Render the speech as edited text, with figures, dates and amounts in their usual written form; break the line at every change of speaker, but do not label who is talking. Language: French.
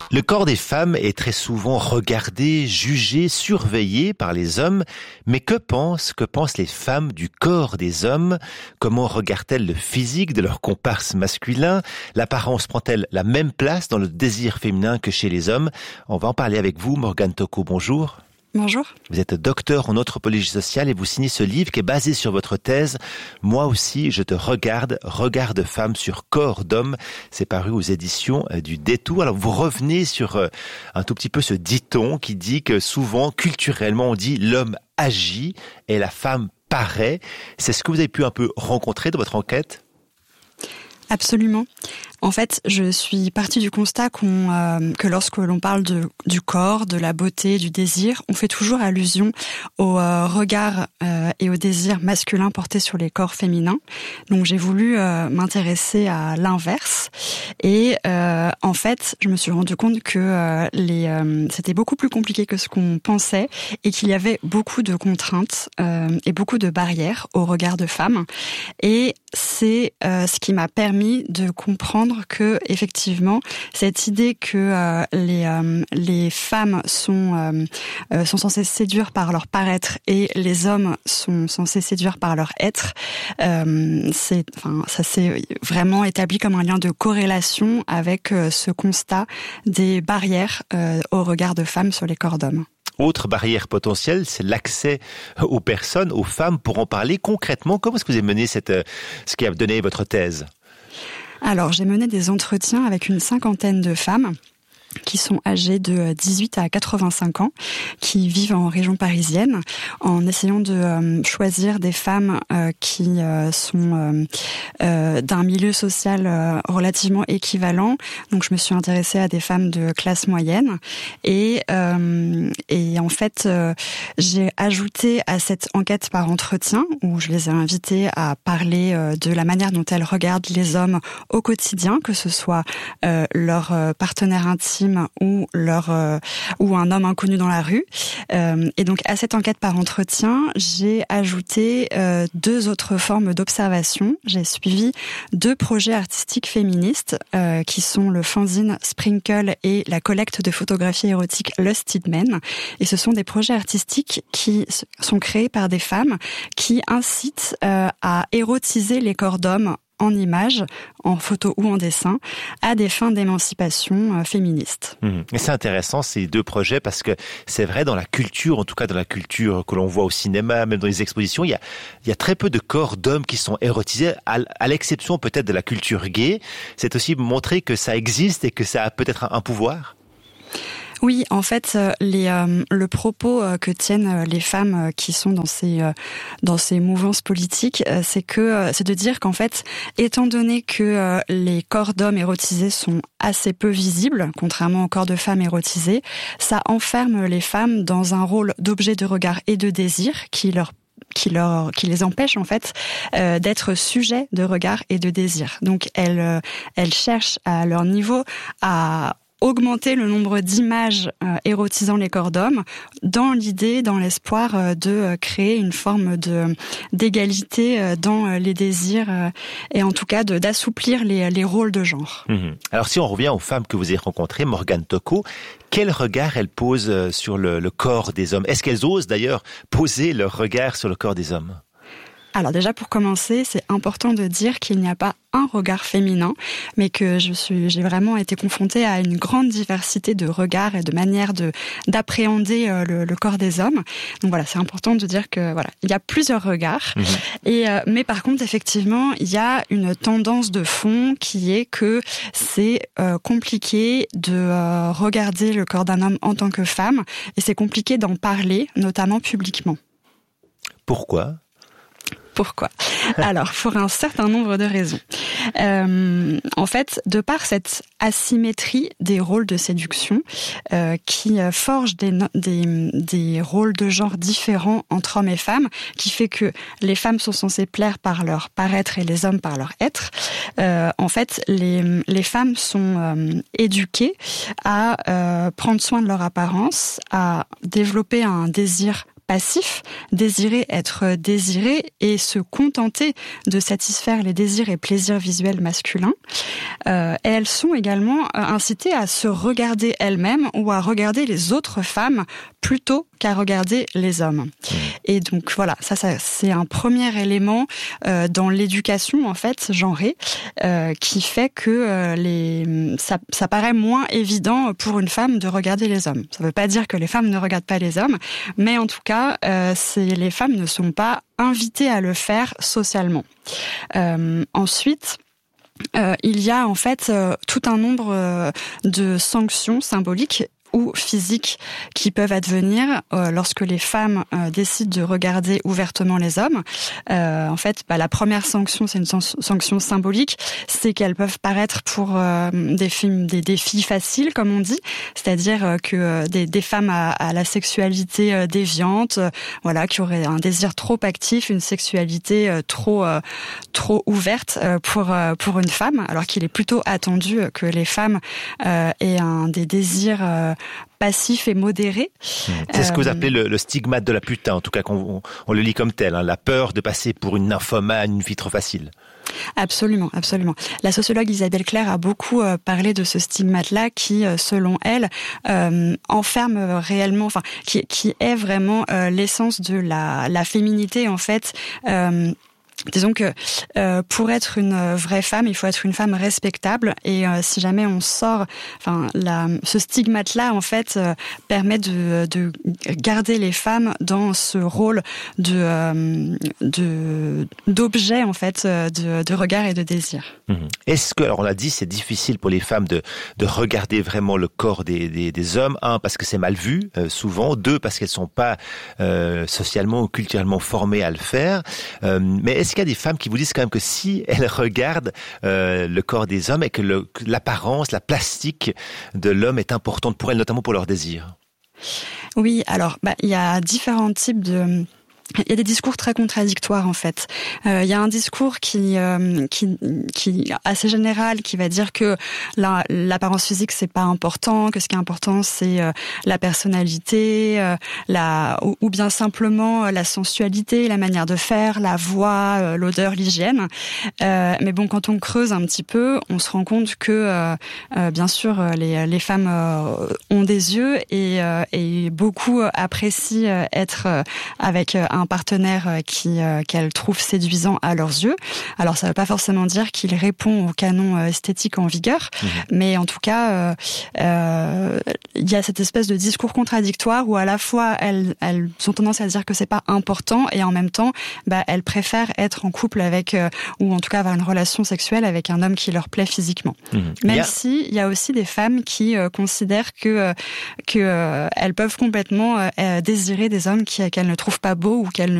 Le corps des femmes est très souvent regardé, jugé, surveillé par les hommes. Mais que pensent les femmes du corps des hommes? Comment regardent-elles le physique de leurs comparses masculins? L'apparence prend-elle la même place dans le désir féminin que chez les hommes? On va en parler avec vous, Morgane Tocco. Bonjour.
Bonjour.
Vous êtes docteur en anthropologie sociale et vous signez ce livre qui est basé sur votre thèse. Moi aussi, je te regarde, regard de femme sur corps d'homme. C'est paru aux éditions du Détour. Alors, vous revenez sur un tout petit peu ce dicton qui dit que souvent, culturellement, on dit l'homme agit et la femme paraît. C'est ce que vous avez pu un peu rencontrer dans votre enquête?
Absolument. En fait, je suis partie du constat que lorsque l'on parle du corps, de la beauté, du désir, on fait toujours allusion au regard et au désir masculin porté sur les corps féminins. Donc j'ai voulu m'intéresser à l'inverse. Et en fait, je me suis rendu compte que c'était beaucoup plus compliqué que ce qu'on pensait et qu'il y avait beaucoup de contraintes et beaucoup de barrières au regard de femmes. Et c'est ce qui m'a permis de comprendre que effectivement cette idée que les femmes sont censées séduire par leur paraître et les hommes sont censés séduire par leur être, ça s'est vraiment établi comme un lien de corrélation avec ce constat des barrières au regard de femmes sur les corps d'hommes.
Autre barrière potentielle, c'est l'accès aux personnes, aux femmes. Pour en parler concrètement, comment est-ce que vous avez mené ce qui a donné votre thèse?
Alors, j'ai mené des entretiens avec une 50aine de femmes qui sont âgées de 18 à 85 ans, qui vivent en région parisienne, en essayant de choisir des femmes qui sont d'un milieu social relativement équivalent. Donc je me suis intéressée à des femmes de classe moyenne et en fait j'ai ajouté à cette enquête par entretien où je les ai invitées à parler de la manière dont elles regardent les hommes au quotidien, que ce soit leur partenaire intime ou un homme inconnu dans la rue. Et donc à cette enquête par entretien, j'ai ajouté 2 autres formes d'observation. J'ai suivi 2 projets artistiques féministes qui sont le fanzine Sprinkle et la collecte de photographies érotiques Lusted Men. Et ce sont des projets artistiques qui sont créés par des femmes qui incitent à érotiser les corps d'hommes en images, en photo ou en dessin, à des fins d'émancipation féministe.
Et c'est intéressant ces 2 projets parce que c'est vrai dans la culture, en tout cas dans la culture que l'on voit au cinéma, même dans les expositions, il y a très peu de corps d'hommes qui sont érotisés, à l'exception peut-être de la culture gay. C'est aussi montrer que ça existe et que ça a peut-être un pouvoir.
Oui, en fait, le propos que tiennent les femmes qui sont dans ces mouvances politiques, c'est de dire qu'en fait, étant donné que les corps d'hommes érotisés sont assez peu visibles, contrairement aux corps de femmes érotisés, ça enferme les femmes dans un rôle d'objet de regard et de désir qui les empêche en fait d'être sujets de regard et de désir. Donc elles cherchent à leur niveau à augmenter le nombre d'images érotisant les corps d'hommes dans l'espoir de créer une forme d'égalité dans les désirs et en tout cas d'assouplir les rôles de genre.
Alors si on revient aux femmes que vous avez rencontrées, Morgane Tocco, quel regard elles posent sur le corps des hommes? Est-ce qu'elles osent d'ailleurs poser leur regard sur le corps des hommes?
Alors déjà pour commencer, c'est important de dire qu'il n'y a pas un regard féminin, mais que j'ai vraiment été confrontée à une grande diversité de regards et de manières d'appréhender le corps des hommes. Donc voilà, c'est important de dire que voilà, il y a plusieurs regards. Mais par contre, effectivement, il y a une tendance de fond qui est que c'est compliqué de regarder le corps d'un homme en tant que femme, et c'est compliqué d'en parler, notamment publiquement.
Pourquoi ?
Alors, pour un certain nombre de raisons. En fait, de par cette asymétrie des rôles de séduction qui forge des rôles de genre différents entre hommes et femmes, qui fait que les femmes sont censées plaire par leur paraître et les hommes par leur être, en fait, les femmes sont éduquées à prendre soin de leur apparence, à développer un désir passif, désirer être désiré et se contenter de satisfaire les désirs et plaisirs visuels masculins. Et elles sont également incitées à se regarder elles-mêmes ou à regarder les autres femmes plutôt qu'à regarder les hommes. Et donc voilà, ça c'est un premier élément dans l'éducation en fait genrée qui fait que ça paraît moins évident pour une femme de regarder les hommes. Ça ne veut pas dire que les femmes ne regardent pas les hommes, mais en tout cas, les femmes ne sont pas invitées à le faire socialement. Ensuite, il y a en fait tout un nombre de sanctions symboliques ou physiques qui peuvent advenir lorsque les femmes décident de regarder ouvertement les hommes. En fait, la première sanction, c'est une sanction symbolique, c'est qu'elles peuvent paraître pour des filles faciles, comme on dit, c'est-à-dire que des femmes à la sexualité déviante, voilà, qui auraient un désir trop actif, une sexualité trop ouverte pour une femme, alors qu'il est plutôt attendu que les femmes aient des désirs passif et modéré.
C'est ce que vous appelez le stigmate de la putain, en tout cas on le lit comme tel, hein, la peur de passer pour une nymphomane, une fille trop facile.
Absolument, absolument. La sociologue Isabelle Claire a beaucoup parlé de ce stigmate-là qui, selon elle, enferme réellement, enfin, qui est vraiment l'essence de la féminité en fait. Disons que pour être une vraie femme, il faut être une femme respectable et si jamais on sort, ce stigmate-là en fait permet de garder les femmes dans ce rôle d'objet en fait de regard et de désir.
Est-ce que, alors on l'a dit, c'est difficile pour les femmes de regarder vraiment le corps des hommes, parce que c'est mal vu souvent, 2 parce qu'elles sont pas socialement ou culturellement formées à le faire, mais est-ce qu'il y a des femmes qui vous disent quand même que si elles regardent le corps des hommes et que l'apparence, la plastique de l'homme est importante pour elles, notamment pour leur désir?
Oui, alors il y a différents types de... Il y a des discours très contradictoires en fait. Il y a un discours qui assez général, qui va dire que l'apparence physique c'est pas important, que ce qui est important c'est la personnalité, ou bien simplement la sensualité, la manière de faire, la voix, l'odeur, l'hygiène. Mais bon, quand on creuse un petit peu, on se rend compte que bien sûr les femmes ont des yeux et beaucoup apprécient être avec un partenaire qu'elles trouvent séduisant à leurs yeux. Alors ça ne veut pas forcément dire qu'il répond au canon esthétique en vigueur, mais en tout cas il y a cette espèce de discours contradictoire où à la fois elles ont tendance à dire que c'est pas important et en même temps elles préfèrent être en couple avec ou en tout cas avoir une relation sexuelle avec un homme qui leur plaît physiquement. Même si il y a aussi des femmes qui considèrent que elles peuvent complètement désirer des hommes qu'elles ne trouvent pas beaux ou qu'elles ne